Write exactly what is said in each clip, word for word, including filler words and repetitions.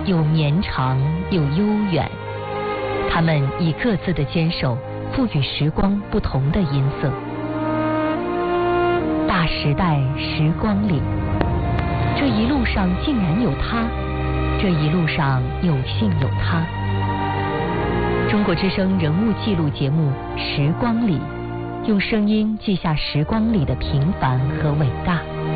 又绵长又悠远。他们以各自的坚守，赋予时光不同的音色。大时代时光里，这一路上竟然有他，这一路上有幸有他。中国之声人物记录节目《时光里》，用声音记下时光里的平凡和伟大。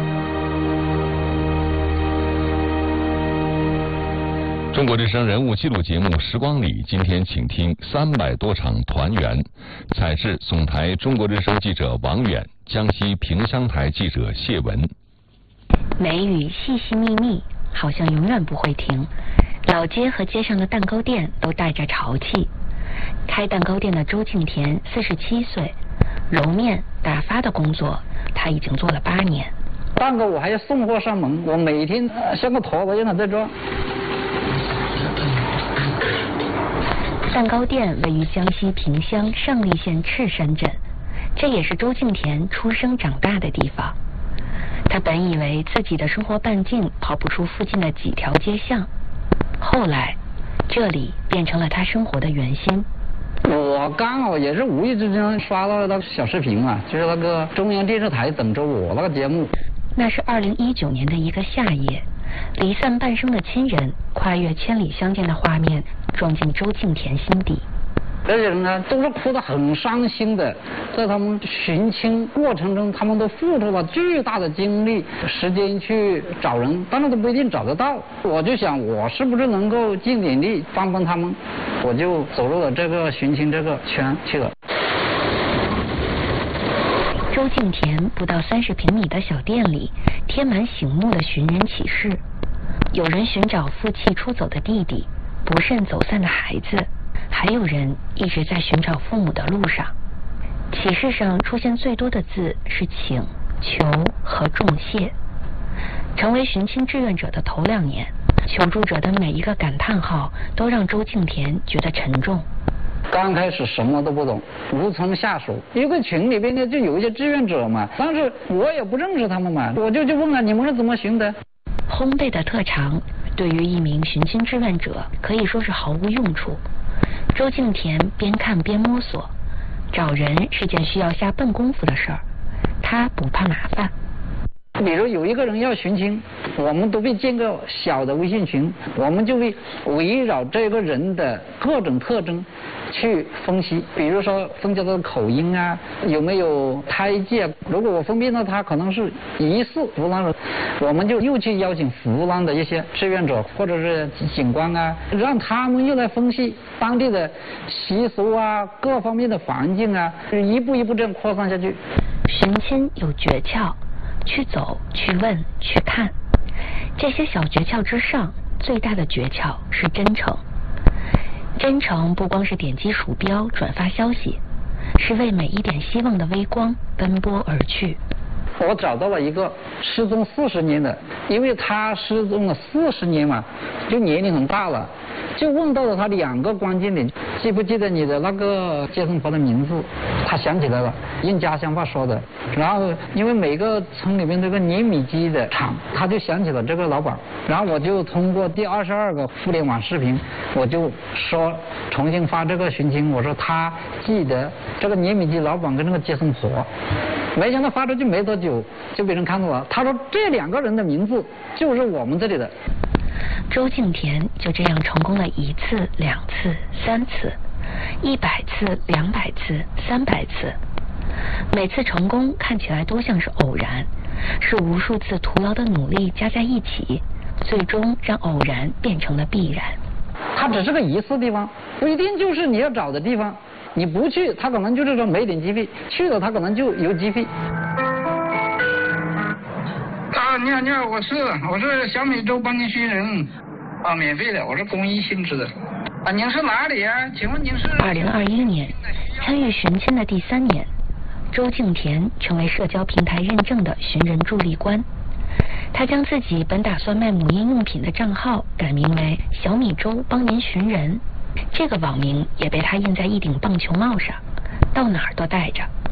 中国之声人物记录节目《时光里》，今天请听三百多场团圆。采制总台中国之声记者王远，江西萍乡台记者谢文。 梅雨细细密密，好像永远不会停。老街和街上的蛋糕店都带着潮气。开蛋糕店的周敬田四十七岁，揉面打发的工作他已经做了八年。 蛋糕我还要送货上门，我每天像个陀螺一样在做。 蛋糕店位于江西萍乡上栗县赤山镇，这也是周敬田出生长大的地方。他本以为自己的生活半径跑不出附近的几条街巷，后来这里变成了他生活的圆心。 我刚好也是无意之间刷到了那个小视频嘛，就是那个中央电视台等着我那个节目。 那是二零一九年的一个夏夜，离散半生的亲人跨越千里相见的画面撞进周敬田心底。 这些人呢，都是哭得很伤心的，在他们寻亲过程中，他们都付出了巨大的精力、时间去找人，但是都不一定找得到。我就想，我是不是能够尽点力帮帮他们？我就走入了这个寻亲这个圈去了。 周敬田不到三十平米的小店里，贴满醒目的寻人启事。有人寻找负气出走的弟弟，不慎走散的孩子，还有人一直在寻找父母的路上。启事上出现最多的字是请、求和重谢。成为寻亲志愿者的头两年，求助者的每一个感叹号都让周敬田觉得沉重。 刚开始什么都不懂，无从下手。一个群里边呢就有一些志愿者嘛，但是我也不认识他们嘛，我就就问了，你们是怎么寻的？ 烘焙的特长对于一名寻亲志愿者可以说是毫无用处。周敬田边看边摸索，找人是件需要下笨功夫的事儿，他不怕麻烦。 比如有一个人要寻亲，我们都会建个小的微信群，我们就会围绕这个人的各种特征去分析，比如说分析他的口音啊，有没有胎记啊。如果我分辨到他可能是疑似湖南人，我们就又去邀请湖南的一些志愿者或者是警官啊，让他们又来分析当地的习俗啊，各方面的环境啊，就一步一步这样扩散下去。 寻亲有诀窍，去走，去问，去看。这些小诀窍之上，最大的诀窍是真诚。真诚不光是点击鼠标转发消息，是为每一点希望的微光奔波而去。 我找到了一个失踪四十年的，因为他失踪了四十年嘛，就年龄很大了，就问到了他两个关键点：记不记得你的那个接生婆的名字？他想起来了，用家乡话说的。然后因为每个村里面这个碾米机的厂，他就想起了这个老板。然后我就通过第二十二个互联网视频，我就说重新发这个寻亲，我说他记得这个碾米机老板跟那个接生婆。没想到发出去没多久就被人看到了，他说这两个人的名字就是我们这里的。 周敬田就这样成功了一次、两次、三次，一百次、两百次、三百次。每次成功看起来都像是偶然，是无数次徒劳的努力加在一起，最终让偶然变成了必然。 它只是个疑似地方，不一定就是你要找的地方。你不去，他可能就是说没点击费；去了，他可能就有机费。 啊，你好，你好，我是我是小米粥帮您寻人，啊，免费的，我是公益性质的。啊，您是哪里啊？请问您是？ 二零二一年，参与寻亲的第三年，周敬田成为社交平台认证的寻人助力官。他将自己本打算卖母婴用品的账号改名为小米粥帮您寻人。这个网名也被他印在一顶棒球帽上，到哪儿都带着。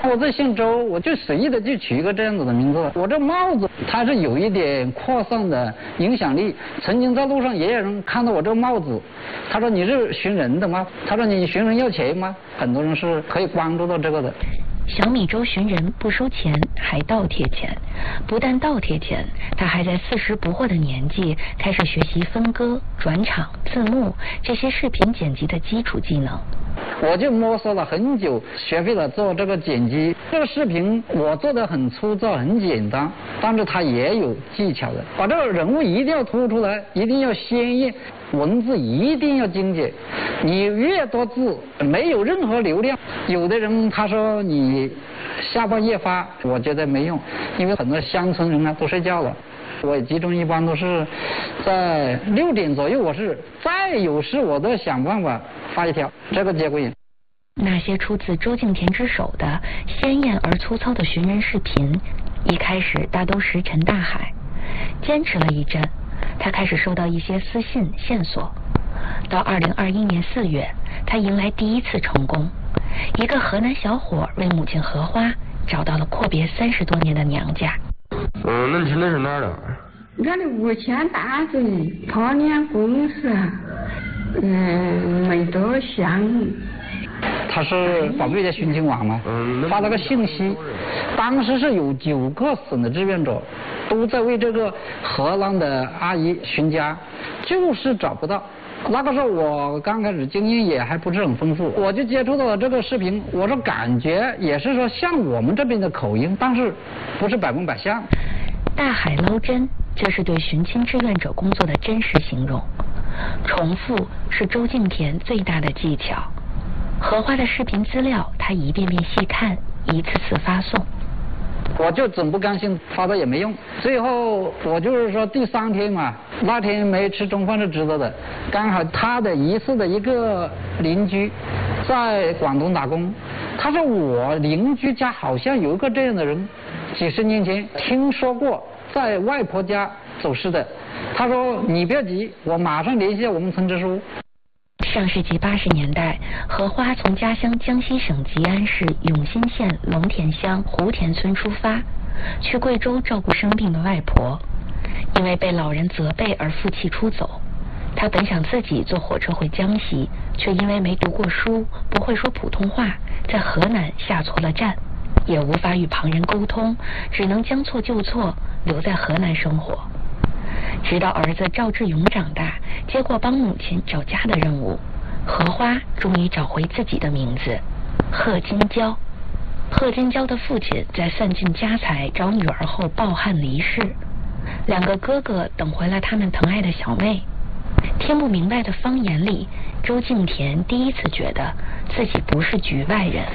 我这姓周，我就随意的就取一个这样子的名字。我这帽子它是有一点扩散的影响力。曾经在路上也有人看到我这个帽子，他说你是寻人的吗？他说你寻人要钱吗？很多人是可以关注到这个的。 小米粥寻人不收钱，还倒贴钱。不但倒贴钱，他还在四十不惑的年纪开始学习分割、转场、字幕这些视频剪辑的基础技能。 我就摸索了很久，学会了做这个剪辑。这个视频我做的很粗糙、很简单，但是它也有技巧的。把这个人物一定要突出来，一定要鲜艳，文字一定要精简。你越多字，没有任何流量。有的人他说你下半夜发，我觉得没用，因为很多乡村人啊都睡觉了。我集中一般都是在六点左右，我是再有事我都想办法发一条，这个节骨眼。 那些出自周敬田之手的鲜艳而粗糙的寻人视频，一开始大都石沉大海。坚持了一阵，他开始收到一些私信线索。到二零二一年四月，他迎来第一次成功。一个河南小伙为母亲荷花找到了阔别三十多年的娘家。 嗯，那你是那是哪儿的？ 俺的五千大嘴泡面公司，嗯，没多想。 他是宝贝家寻亲网嘛，发了个信息，当时是有九个省的志愿者都在为这个荷兰的阿姨寻家，就是找不到。那个时候我刚开始经验也还不是很丰富，我就接触到了这个视频，我说感觉也是说像我们这边的口音，但是不是百分百像。 大海捞针，这是对寻亲志愿者工作的真实形容。重复是周敬田最大的技巧。荷花的视频资料，他一遍遍细看，一次次发送。 我就总不甘心发了也没用，最后我就是说第三天嘛，那天没吃中饭是知道的，刚好他的疑似的一个邻居在广东打工，他说我邻居家好像有一个这样的人，几十年前听说过在外婆家走失的，他说你不要急，我马上联系我们村支书。 上世纪八十年代，荷花从家乡江西省吉安市永新县龙田乡湖田村出发，去贵州照顾生病的外婆。因为被老人责备而负气出走，他本想自己坐火车回江西，却因为没读过书，不会说普通话，在河南下错了站，也无法与旁人沟通，只能将错就错，留在河南生活。直到儿子赵志勇长大，接过帮母亲找家的任务，荷花终于找回自己的名字贺金娇。贺金娇的父亲在散尽家财找女儿后抱憾离世，两个哥哥等回了他们疼爱的小妹。听不明白的方言里，周敬田第一次觉得自己不是局外人。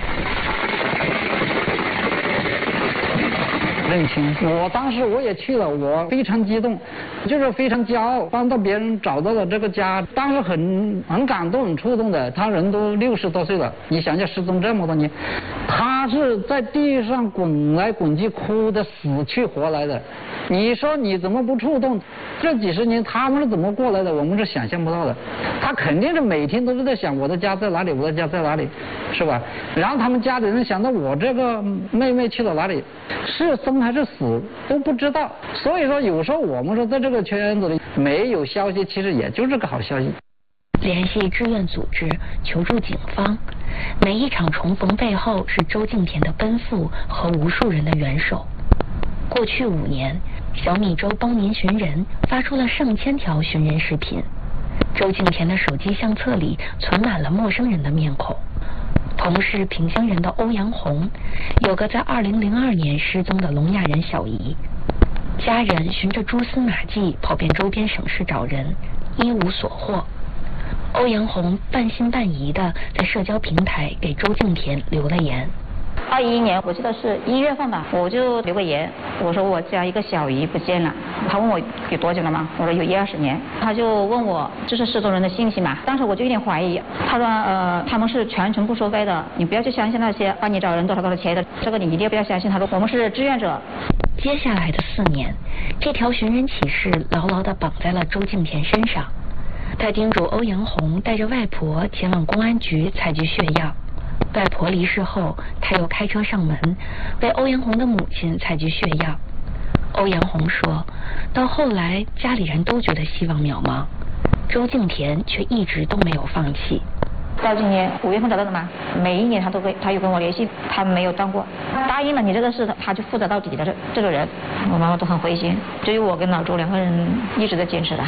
认亲，我当时我也去了，我非常激动，就是非常骄傲，帮到别人找到了这个家，当时很很感动，很触动的。他人都六十多岁了，你想想失踪这么多年，他是在地上滚来滚去，哭得死去活来的。你说你怎么不触动？这几十年他们是怎么过来的？我们是想象不到的。他肯定是每天都是在想我的家在哪里，我的家在哪里，是吧？然后他们家里人想到我这个妹妹去了哪里，是生还是死都不知道。所以说有时候我们说在这个圈子里没有消息，其实也就是个好消息。 联系志愿组织，求助警方，每一场重逢背后是周敬田的奔赴和无数人的援手。过去五年，小米粥帮您寻人发出了上千条寻人视频，周敬田的手机相册里存满了陌生人的面孔。同是萍乡人的欧阳红，有个在二零零二年失踪的聋哑人小姨，家人循着蛛丝马迹跑遍周边省市找人，一无所获。欧阳红半信半疑的在社交平台给周敬田留了言。 二一年我记得是一月份吧，我就留个言，我说我家一个小姨不见了。他问我有多久了吗？我说有一二十年。他就问我这是失踪人的信息嘛？当时我就有点怀疑。他说呃他们是全程不收费的，你不要去相信那些帮你找人多少多少钱的，这个你一定不要相信。他说我们是志愿者。 接下来的四年，这条寻人启事牢牢地绑在了周敬田身上。他叮嘱欧阳红带着外婆前往公安局采集血样。 外婆离世后，他又开车上门，为欧阳红的母亲采集血样。欧阳红说，到后来家里人都觉得希望渺茫，周敬田却一直都没有放弃。 到今年五月份找到的嘛，每一年他都会，他有跟我联系，他没有断过。答应了你这个事，他就负责到底的这这个人，我妈妈都很灰心。只有我跟老周两个人一直在坚持的。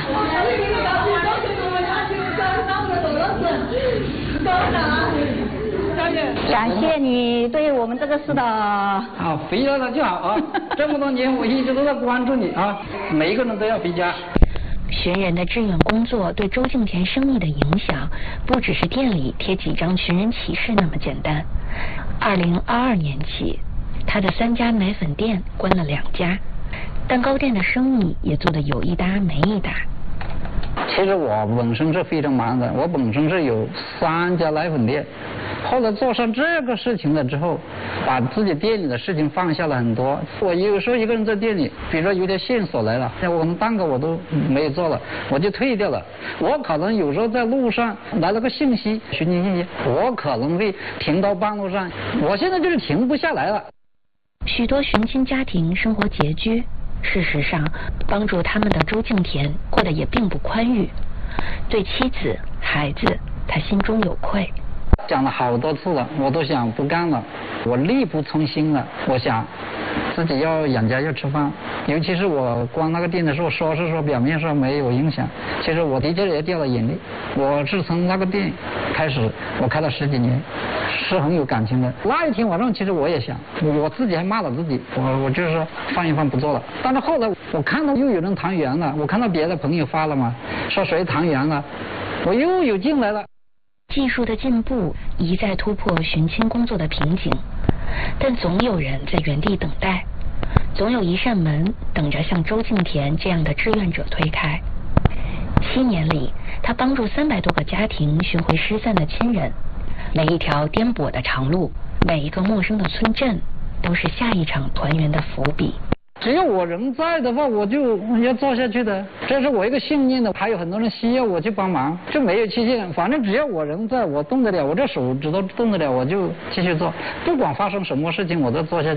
感谢你对我们这个事的。 啊，回家了就好啊！这么多年我一直都在关注你啊，每一个人都要回家。 寻人的志愿工作对周敬田生意的影响，不只是店里贴几张寻人启事那么简单。二零二二年起，他的三家奶粉店关了两家，蛋糕店的生意也做得有一搭没一搭。 其实我本身是非常忙的，我本身是有三家奶粉店，后来做上这个事情了之后，把自己店里的事情放下了很多。我有时候一个人在店里，比如说有条线索来了，我可能蛋糕我都没有做了，我就退掉了。我可能有时候在路上来了个信息，寻亲信息，我可能会停到半路上，我现在就是停不下来了。 许多寻亲家庭生活拮据，事实上帮助他们的周敬田过得也并不宽裕，对妻子孩子他心中有愧。 讲了好多次了，我都想不干了，我力不从心了，我想自己要养家要吃饭。尤其是我关那个店的时候，说是说表面上没有影响，其实我的确也掉了眼泪。我是从那个店开始，我开了十几年，是很有感情的。那一天晚上，其实我也想，我自己还骂了自己，我我就是说放一放不做了。但是后来我看到又有人团圆了，我看到别的朋友发了嘛，说谁团圆了，我又有进来了。 技术的进步一再突破寻亲工作的瓶颈，但总有人在原地等待，总有一扇门等着像周敬田这样的志愿者推开。七年里，他帮助三百多个家庭寻回失散的亲人，每一条颠簸的长路，每一个陌生的村镇，都是下一场团圆的伏笔。 只要我人在的话，我就要做下去的，这是我一个信念的。还有很多人需要我去帮忙，就没有期限，反正只要我人在，我动得了，我这手指头动得了，我就继续做，不管发生什么事情，我都做下去。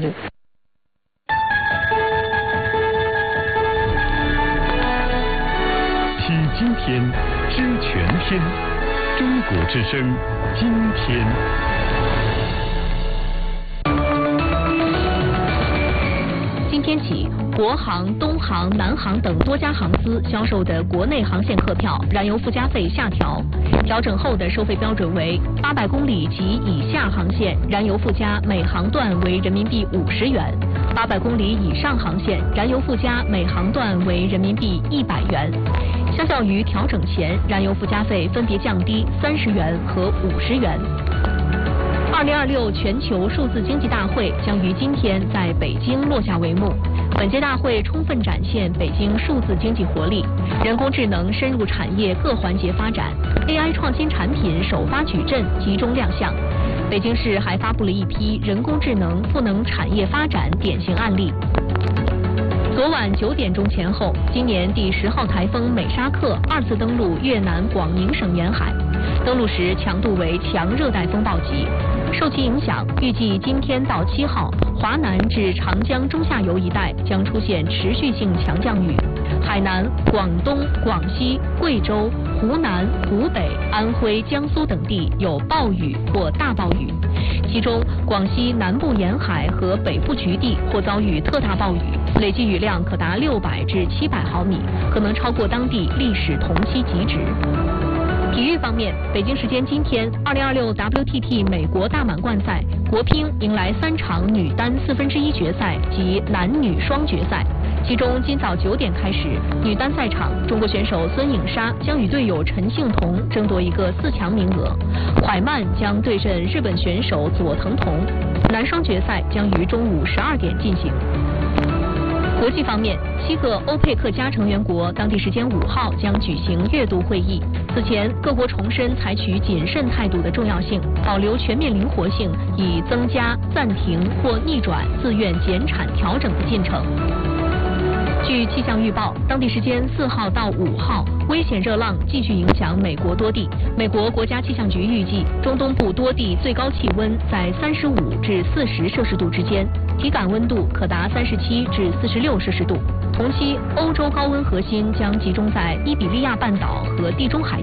惜今天，知全天，中国之声，今天。 今天起，国航、东航、南航等多家航司销售的国内航线客票燃油附加费下调，调整后的收费标准为八百公里及以下航线燃油附加每航段为人民币五十元，八百公里以上航线燃油附加每航段为人民币一百元。相较于调整前，燃油附加费分别降低三十元和五十元。二零二六全球数字经济大会将于今天在北京落下帷幕。本届大会充分展现北京数字经济活力，人工智能深入产业各环节发展 ，A I 创新产品首发矩阵集中亮相。北京市还发布了一批人工智能赋能产业发展典型案例。昨晚九点钟前后，今年第十号台风美沙克二次登陆越南广宁省沿海，登陆时强度为强热带风暴级。受其影响，预计今天到七号，华南至长江中下游一带将出现持续性强降雨，海南、广东、广西、贵州、湖南、湖北、安徽、江苏等地有暴雨或大暴雨，其中广西南部沿海和北部局地或遭遇特大暴雨，累计雨量可达六百至七百毫米，可能超过当地历史同期极值。体育方面，北京时间今天，二零二六 W T T 美国大满贯赛，国乒迎来三场女单四分之一决赛及男女双决赛。其中，今早九点开始，女单赛场，中国选手孙颖莎将与队友陈幸同争夺一个四强名额，蒯曼将对阵日本选手佐藤瞳。男双决赛将于中午十二点进行。国际方面，七个欧佩克加成员国当地时间五号将举行月度会议。此前，各国重申采取谨慎态度的重要性，保留全面灵活性，以增加、暂停或逆转自愿减产调整的进程。 据气象预报，当地时间四号到五号，危险热浪继续影响美国多地。美国国家气象局预计，中东部多地最高气温在三十五至四十摄氏度之间，体感温度可达三十七至四十六摄氏度。同期，欧洲高温核心将集中在伊比利亚半岛和地中海。